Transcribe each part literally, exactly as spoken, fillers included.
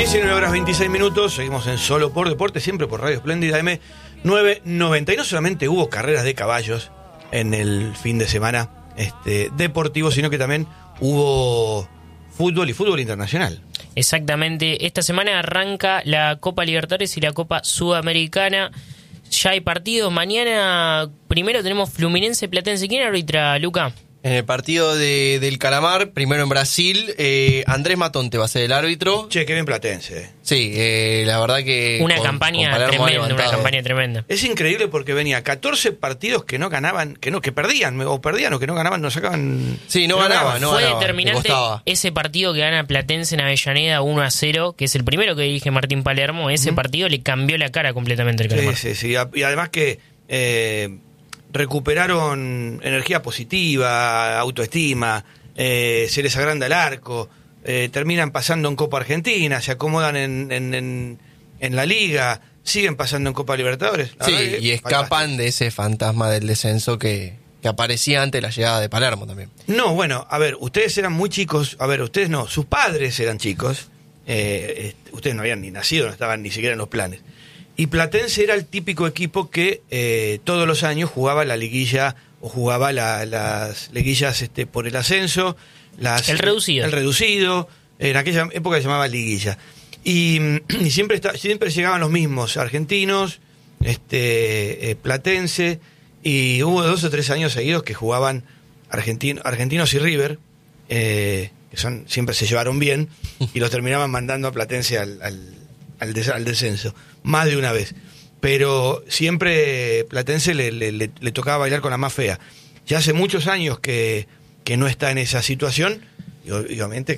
diecinueve horas veintiséis minutos, seguimos en Solo por Deporte, siempre por Radio Espléndida M novecientos noventa. Y no solamente hubo carreras de caballos en el fin de semana este, deportivo, sino que también hubo fútbol y fútbol internacional. Exactamente, esta semana arranca la Copa Libertadores y la Copa Sudamericana. Ya hay partidos, mañana primero tenemos Fluminense Platense. ¿Quién arbitra, Luca? En el partido de, del Calamar, primero en Brasil, eh, Andrés Matonte va a ser el árbitro. Che, qué bien Platense. Sí, eh, la verdad que... Una con, campaña con tremenda, una campaña tremenda. Es increíble porque venía catorce partidos que no ganaban, que no que perdían, o perdían o que no ganaban, no sacaban... Sí, no, no ganaba, no Fue ganaba, determinante ese partido que gana Platense en Avellaneda uno a cero, que es el primero que dirige Martín Palermo. Ese uh-huh. partido le cambió la cara completamente al Calamar. Sí, sí, sí. Y además que... Eh, recuperaron energía positiva, autoestima, eh, se les agranda el arco, eh, terminan pasando en Copa Argentina, se acomodan en, en, en, en la Liga, siguen pasando en Copa Libertadores. Sí, y escapan fantástico. de ese fantasma del descenso que, que aparecía antes de la llegada de Palermo también. No, bueno, a ver, ustedes eran muy chicos, a ver, ustedes no, sus padres eran chicos, eh, ustedes no habían ni nacido, no estaban ni siquiera en los planes. Y Platense era el típico equipo que eh, todos los años jugaba la liguilla o jugaba la, las liguillas este, por el ascenso. Las, el reducido. El reducido. En aquella época se llamaba liguilla. Y, y siempre, está, siempre llegaban los mismos, argentinos, este, eh, Platense, y hubo dos o tres años seguidos que jugaban argentino, Argentinos y River, eh, que son siempre se llevaron bien, y los terminaban mandando a Platense al... al Al, des- al descenso, más de una vez. Pero siempre Platense le, le, le, le tocaba bailar con la más fea. Ya hace muchos años que, que no está en esa situación, y obviamente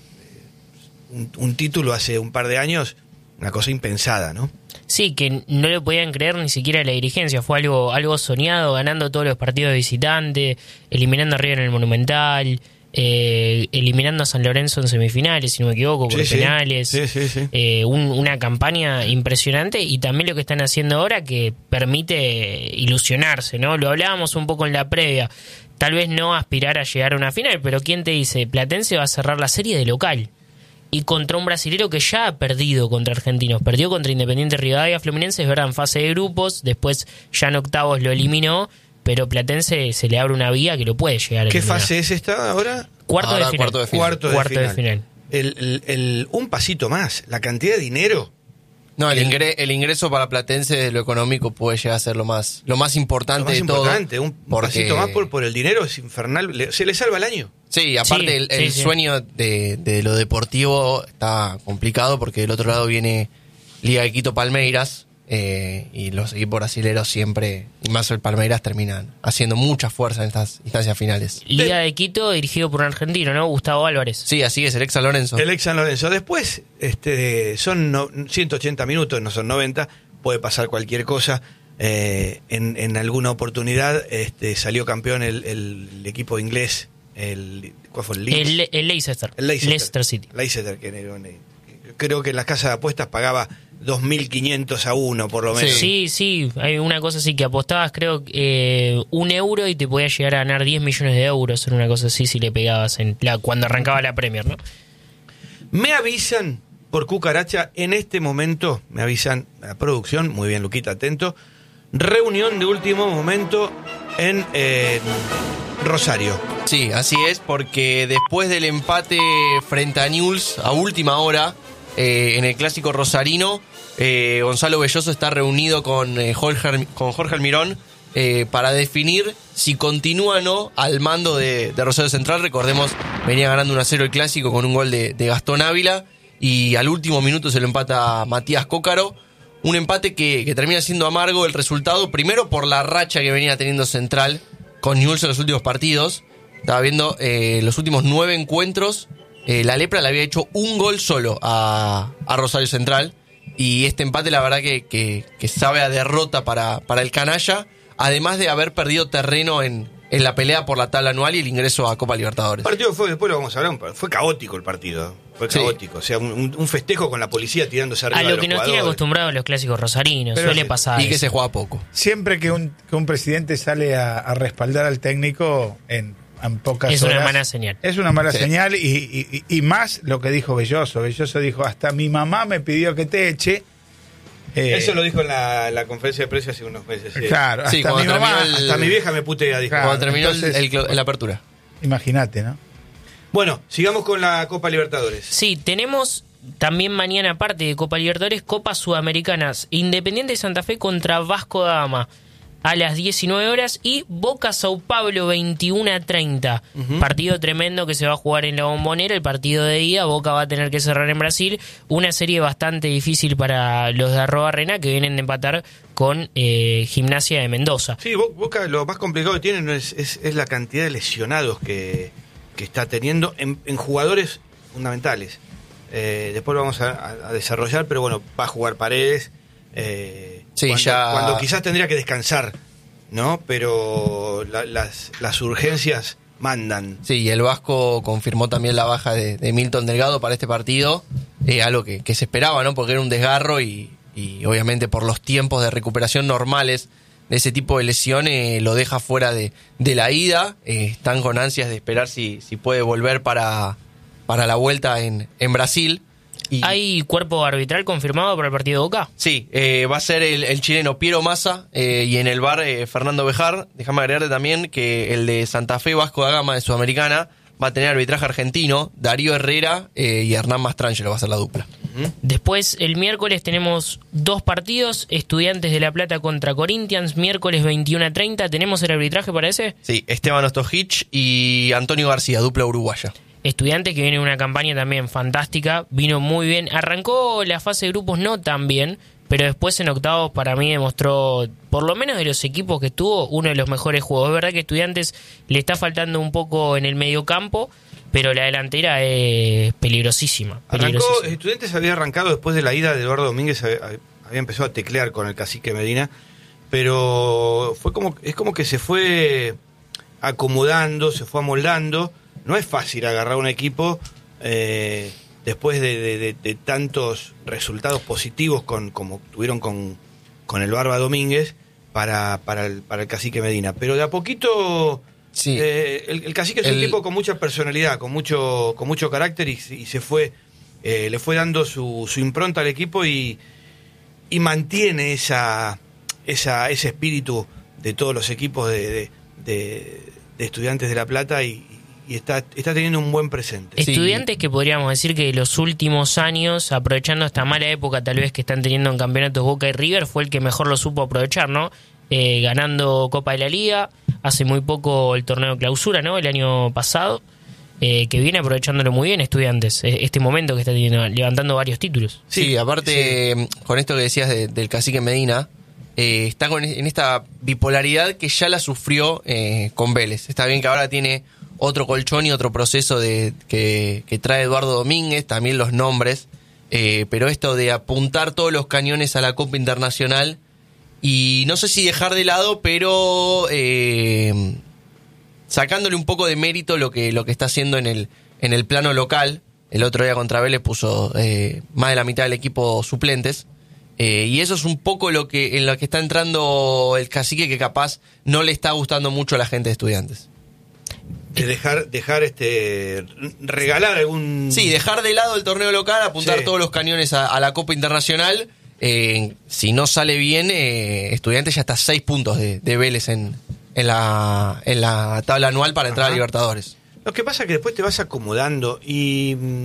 un, un título hace un par de años, una cosa impensada, ¿no? Sí, que no lo podían creer ni siquiera la dirigencia, fue algo, algo soñado, ganando todos los partidos de visitante, eliminando a River en el Monumental... Eh, eliminando a San Lorenzo en semifinales, si no me equivoco, por sí, penales. Sí, sí, sí. Eh, un, una campaña impresionante, y también lo que están haciendo ahora que permite ilusionarse, ¿no? Lo hablábamos un poco en la previa. Tal vez no aspirar a llegar a una final, pero ¿quién te dice? Platense va a cerrar la serie de local. Y contra un brasilero que ya ha perdido contra Argentinos. Perdió contra Independiente Rivadavia. Fluminense, es verdad, en fase de grupos. Después ya en octavos lo eliminó. Pero Platense se le abre una vía que lo puede llegar a ¿Qué eliminar. fase es esta ahora? Cuarto, ahora de final. cuarto de final. Cuarto de Cuarto final. de final. El, el, el, un pasito más, la cantidad de dinero. No, el, ingre, el ingreso para Platense de lo económico puede llegar a ser lo más, lo más importante lo más de importante, todo. Un porque... pasito más por, por el dinero es infernal. Le, se le salva el año. Sí, aparte sí, el, sí, el sí. sueño de, de lo deportivo está complicado porque del otro lado viene Liga de Quito Palmeiras. Eh, y los equipos brasileños siempre, y más el Palmeiras, terminan haciendo mucha fuerza en estas instancias finales. Liga de Quito dirigido por un argentino, ¿no? Gustavo Álvarez. Sí, así es, el ex San Lorenzo. El ex San Lorenzo. Después, este, son no, ciento ochenta minutos, no son noventa, puede pasar cualquier cosa. Eh, en, en alguna oportunidad este, salió campeón el, el equipo inglés, el, ¿cuál fue? El, el, el Leicester. El Leicester. Leicester City. Leicester, que creo que en las casas de apuestas pagaba dos mil quinientos a uno, por lo menos. Sí, sí, hay una cosa así que apostabas, creo, eh, un euro y te podías llegar a ganar diez millones de euros en una cosa así si le pegabas en la, cuando arrancaba la Premier, ¿no? Me avisan por cucaracha en este momento, me avisan la producción, muy bien, Luquita, atento, reunión de último momento en eh, Rosario. Sí, así es, porque después del empate frente a Newell's a última hora, eh, en el clásico rosarino, eh, Gonzalo Belloso está reunido con, eh, Jorge, con Jorge Almirón eh, para definir si continúa o no al mando de, de Rosario Central. Recordemos, venía ganando uno a cero el clásico con un gol de, de Gastón Ávila, y al último minuto se lo empata Matías Cócaro. Un empate que, que termina siendo amargo el resultado, primero por la racha que venía teniendo Central con Newell's en los últimos partidos. Estaba viendo eh, los últimos nueve encuentros, eh, la Lepra le había hecho un gol solo a, a Rosario Central, y este empate la verdad que, que, que sabe a derrota para, para el canalla, además de haber perdido terreno en, en la pelea por la tabla anual y el ingreso a Copa Libertadores. El partido fue, después lo vamos a hablar, fue caótico el partido, fue caótico, sí. O sea, un, un festejo con la policía tirándose arriba a lo de los que nos jugadores. tiene acostumbrados los clásicos rosarinos, Pero suele sí, pasar. Y que eso. se juega poco. Siempre que un, que un presidente sale a, a respaldar al técnico en en pocas Es horas. una mala señal. Es una mala Sí. señal y, y, y más lo que dijo Belloso. Belloso dijo, hasta mi mamá me pidió que te eche. Eh, Eso lo dijo en la, la conferencia de prensa hace unos meses. Sí. Claro, Sí, hasta mi cuando mamá. terminó el- Hasta mi vieja me putea, dijo. Claro. Cuando terminó el- entonces- el clo- la apertura. Imagínate, ¿no? Bueno, sigamos con la Copa Libertadores. Sí, tenemos también mañana, aparte de Copa Libertadores, Copas Sudamericanas. Independiente de Santa Fe contra Vasco da Gama a las diecinueve horas y Boca Sao Paulo veintiuno a treinta. Ujú. Partido tremendo que se va a jugar en la Bombonera. El partido de ida, Boca va a tener que cerrar en Brasil. Una serie bastante difícil para los de Arrobarrena, que vienen de empatar con eh, Gimnasia de Mendoza. Sí, Bo- Boca lo más complicado que tiene no es, es, es la cantidad de lesionados que, que está teniendo en, en jugadores fundamentales. Eh, después lo vamos a, a- a desarrollar, pero bueno, va a jugar Paredes. Eh, Sí, cuando, ya- cuando quizás tendría que descansar, ¿no? Pero la- las, las urgencias mandan. Sí, y el Vasco confirmó también la baja de, de Milton Delgado para este partido, eh, algo que, que se esperaba, ¿no? Porque era un desgarro y, y obviamente por los tiempos de recuperación normales de ese tipo de lesiones lo deja fuera de, de la ida. Eh, están con ansias de esperar si, si puede volver para, para la vuelta en, en Brasil. Y, ¿Hay cuerpo arbitral confirmado para el partido de Boca? Sí, eh, va a ser el, el chileno Piero Massa eh, y en el bar eh, Fernando Bejar. Déjame agregarte también que el de Santa Fe Vasco da Gama de Sudamericana va a tener arbitraje argentino, Darío Herrera eh, y Hernán Mastrangelo va a ser la dupla. Después, el miércoles tenemos dos partidos. Estudiantes de La Plata contra Corinthians, miércoles veintiuno a treinta. ¿Tenemos el arbitraje para ese? Sí, Esteban Ostojic y Antonio García, dupla uruguaya. Estudiantes que viene en una campaña también fantástica. Vino muy bien. Arrancó la fase de grupos no tan bien, pero después en octavos para mí demostró, por lo menos de los equipos que tuvo, uno de los mejores juegos. Es verdad que Estudiantes le está faltando un poco en el mediocampo, pero la delantera es peligrosísima. Arrancó, peligrosísima. Estudiantes había arrancado después de la ida de Eduardo Domínguez, había, había empezado a teclear con el cacique Medina, pero fue como es como que se fue acomodando, se fue amoldando. No es fácil agarrar un equipo eh, después de, de- de- de tantos resultados positivos con, como tuvieron con, con el Barba Domínguez para, para, el, para el cacique Medina. Pero de a poquito Sí. eh, el, el cacique es un El- tipo con mucha personalidad, con mucho, con mucho carácter y, y se fue, eh, le fue dando su, su impronta al equipo y, y mantiene esa, esa, ese espíritu de todos los equipos de, de, de- de Estudiantes de La Plata y, y está, está teniendo un buen presente. Sí. Estudiantes que podríamos decir que los últimos años, aprovechando esta mala época tal vez que están teniendo en campeonatos Boca y River, fue el que mejor lo supo aprovechar, ¿no? Eh, ganando Copa de la Liga, hace muy poco el torneo de clausura, ¿no? El año pasado, eh, que viene aprovechándolo muy bien Estudiantes, eh, este momento que está teniendo, levantando varios títulos. Sí, Sí, aparte, con esto que decías de- del cacique Medina, eh, está con, en esta bipolaridad que ya la sufrió eh, con Vélez. Está bien que ahora tiene otro colchón y otro proceso de que, que trae Eduardo Domínguez, también los nombres, eh, pero esto de apuntar todos los cañones a la Copa Internacional y no sé si dejar de lado, pero eh, sacándole un poco de mérito lo que, lo que está haciendo en el, en el plano local. El otro día contra Vélez puso eh, más de la mitad del equipo suplentes. Eh, y eso es un poco lo que en lo que está entrando el cacique, que capaz no le está gustando mucho a la gente de Estudiantes. De dejar, dejar este regalar algún Sí, dejar de lado el torneo local, apuntar Sí. todos los cañones a, a la Copa Internacional. Eh, si no sale bien, eh, Estudiantes ya está a seis puntos de, de Vélez en, en, la, en la tabla anual para entrar Ajá. a Libertadores. Lo que pasa es que después te vas acomodando y, mm,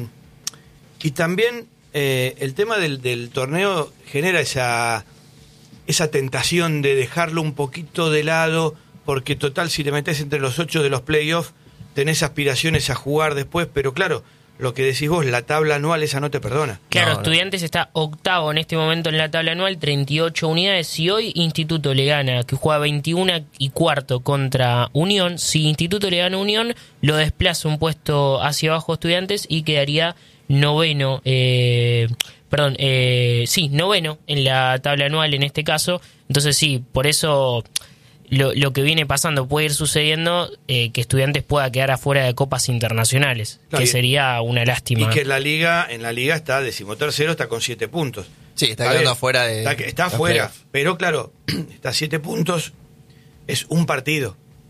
y también eh, el tema del, del torneo genera esa, esa tentación de dejarlo un poquito de lado, porque total si te metes entre los ocho de los playoffs tenés aspiraciones a jugar después, pero claro, lo que decís vos, la tabla anual esa no te perdona. Claro, No, no. Estudiantes está octavo en este momento en la tabla anual, treinta y ocho unidades. Si hoy Instituto le gana, que juega veintiuno y cuarto contra Unión, si Instituto le gana a Unión, lo desplaza un puesto hacia abajo Estudiantes y quedaría noveno, eh, perdón, eh, sí, noveno en la tabla anual en este caso. Entonces sí, por eso lo, lo que viene pasando puede ir sucediendo, eh, que Estudiantes pueda quedar afuera de copas internacionales, Claro, que y- sería una lástima. Y que en la liga, en la liga está decimotercero, está con siete puntos. Sí, está A quedando ver, afuera de. Está, está los afuera, playoffs. pero claro, está a siete puntos, es un partido.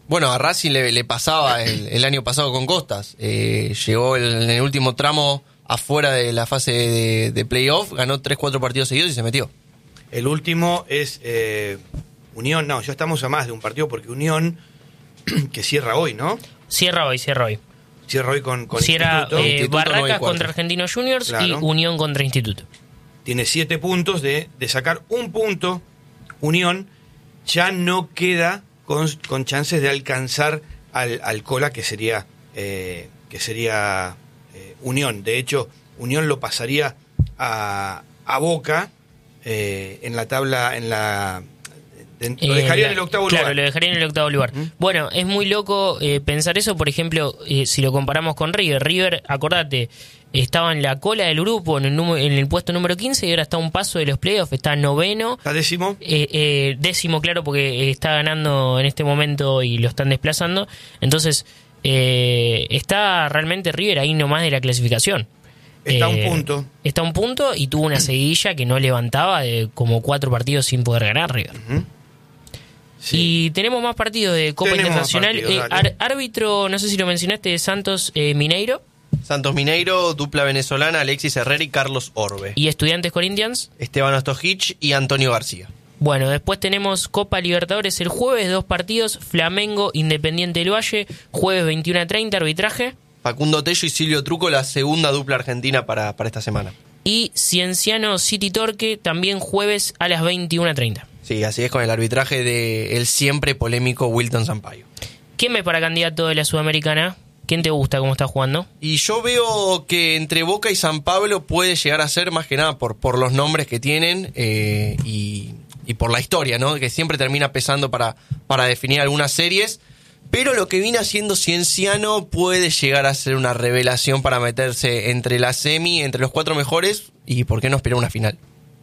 Bueno, a Racing le, le pasaba el, el año pasado con Costas. Eh, llegó el, en el último tramo afuera de la fase de, de playoff, ganó tres cuatro partidos seguidos y se metió. El último es eh, Unión, no, ya estamos a más de un partido porque Unión, que cierra hoy, ¿no? Cierra hoy, cierra hoy. Cierra hoy con, con Cierra Instituto. eh, Instituto Barracas nueve y cuatro. contra Argentinos Juniors Claro. y Unión contra Instituto. Tiene siete puntos de, de sacar un punto. Unión ya no queda con, con chances de alcanzar al, al Cola, que sería eh, que sería eh, Unión. De hecho, Unión lo pasaría a, a Boca eh, en la tabla, en la de- lo Eh, dejaría la- en el octavo claro, lugar. lo dejaría en el octavo lugar. ¿Mm? Bueno, es muy loco eh, pensar eso, por ejemplo, eh, si lo comparamos con River. River, acordate, estaba en la cola del grupo, en el, número- en el puesto número quince, y ahora está a un paso de los playoffs, está noveno. ¿Está décimo? Eh, eh, décimo, claro, porque está ganando en este momento y lo están desplazando. Entonces, eh, está realmente River ahí nomás de la clasificación. Está a un Eh, punto. Está a un punto y tuvo una seguidilla que no levantaba de como cuatro partidos sin poder ganar River. Ujú. Sí. Y tenemos más partidos de Copa Tenemos Internacional. más partidos, Eh, dale. ar- árbitro, no sé si lo mencionaste, de Santos eh, Mineiro Santos Mineiro, dupla venezolana, Alexis Herrera y Carlos Orbe. y Estudiantes Corinthians. Esteban Ostojic y Antonio García. Bueno, después tenemos Copa Libertadores el jueves, dos partidos, Flamengo, Independiente del Valle, jueves veintiuno a treinta, arbitraje, Facundo Tello y Silvio Truco, la segunda dupla argentina para, para esta semana. y Cienciano City Torque, también jueves a las veintiuno a treinta. Sí, así es, con el arbitraje de el siempre polémico Wilton Sampaio. ¿Quién ves para candidato de la Sudamericana? ¿Quién te gusta cómo está jugando? Y yo veo que entre Boca y San Pablo puede llegar a ser más que nada por, por los nombres que tienen eh, y, y por la historia, ¿no? Que siempre termina pesando para, para definir algunas series. Pero lo que viene haciendo Cienciano puede llegar a ser una revelación para meterse entre la semi, entre los cuatro mejores y por qué no esperar una final.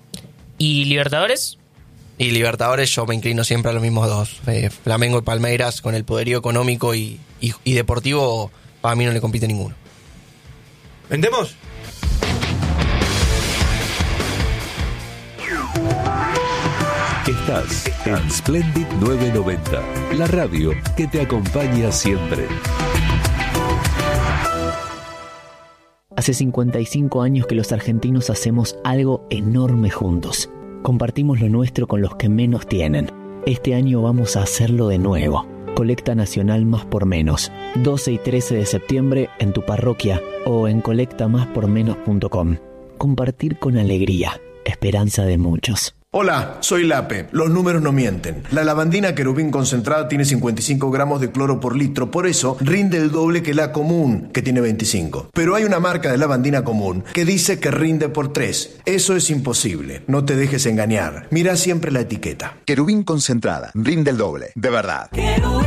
¿Y Libertadores? Y Libertadores yo me inclino siempre a los mismos dos. Eh, Flamengo y Palmeiras con el poderío económico y, y, y deportivo, para mí no le compite ninguno. ¿Vendemos? Estás en Splendid novecientos noventa, la radio que te acompaña siempre. Hace cincuenta y cinco años que los argentinos hacemos algo enorme juntos. Compartimos lo nuestro con los que menos tienen. Este año vamos a hacerlo de nuevo. Colecta Nacional Más por Menos. doce y trece de septiembre en tu parroquia o en colecta más por menos punto com. Compartir con alegría. Esperanza de muchos. Hola, soy Lape. Los números no mienten. La lavandina querubín concentrada tiene cincuenta y cinco gramos de cloro por litro, por eso rinde el doble que la común, que tiene veinticinco. Pero hay una marca de lavandina común que dice que rinde por tres. Eso es imposible. No te dejes engañar. Mira siempre la etiqueta. Querubín concentrada, rinde el doble, de verdad.